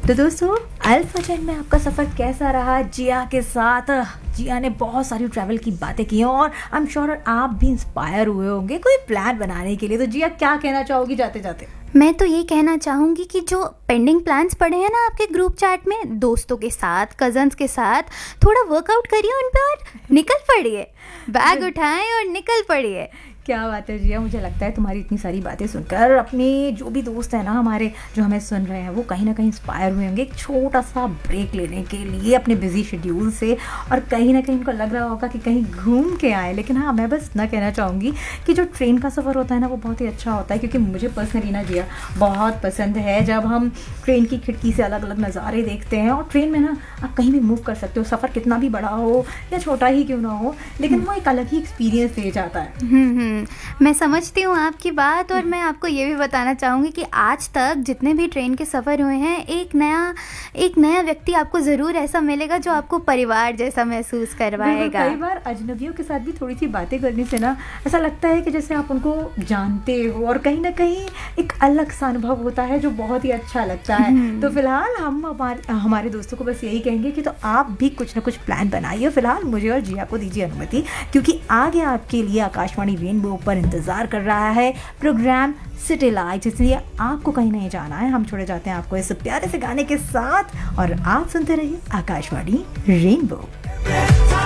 तो दोस्तों, अल्फा चैन में आपका सफ़र कैसा रहा जिया के साथ? जिया ने बहुत सारी ट्रैवल की बातें की हैं और आई एम श्योर आप भी इंस्पायर हुए होंगे कोई प्लान बनाने के लिए। तो जिया, क्या कहना चाहोगी जाते जाते? मैं तो ये कहना चाहूँगी कि जो पेंडिंग प्लान्स पड़े हैं ना आपके ग्रुप चैट में, दोस्तों के साथ, कजन्स के साथ, थोड़ा वर्कआउट करिए उन पे और निकल पड़िए, बैग उठाएं और निकल पड़िए। क्या बात है जिया, मुझे लगता है तुम्हारी इतनी सारी बातें सुनकर अपने जो भी दोस्त हैं ना हमारे, जो हमें सुन रहे हैं, वो कहीं ना कहीं इंस्पायर हुए होंगे एक छोटा सा ब्रेक लेने के लिए अपने बिजी शेड्यूल से, और कहीं ना कहीं उनको लग रहा होगा कि कहीं घूम के आए। लेकिन हाँ, मैं बस ना कहना चाहूँगी कि जो ट्रेन का सफ़र होता है ना वो बहुत ही अच्छा होता है, क्योंकि मुझे पर्सनली ना जिया बहुत पसंद है जब हम ट्रेन की खिड़की से अलग अलग नज़ारे देखते हैं। और ट्रेन में ना आप कहीं भी मूव कर सकते हो, सफ़र कितना भी बड़ा हो या छोटा ही क्यों ना हो, लेकिन वो एक अलग ही एक्सपीरियंस दे जाता है। मैं समझती हूँ आपकी बात, और मैं आपको ये भी बताना चाहूँगी कि आज तक जितने भी ट्रेन के सफ़र हुए हैं, एक नया व्यक्ति आपको ज़रूर ऐसा मिलेगा जो आपको परिवार जैसा महसूस करवाएगा। कई बार अजनबियों के साथ भी थोड़ी सी बातें करने से ना ऐसा लगता है कि जैसे आप उनको जानते हो, और कहीं ना कहीं एक अलग सा अनुभव होता है जो बहुत ही अच्छा लगता है। तो फिलहाल हम हमारे दोस्तों को बस यही कहेंगे कि तो आप भी कुछ ना कुछ प्लान बनाइए। फिलहाल मुझे और जिया को दीजिए अनुमति, क्योंकि आगे आपके लिए आकाशवाणी रेनबो पर इंतजार कर रहा है प्रोग्राम सिटी लाइट्स, इसलिए आपको कहीं नहीं जाना है। हम छोड़े जाते हैं आपको इस प्यारे से गाने के साथ, और आप सुनते रहिए आकाशवाणी रेनबो।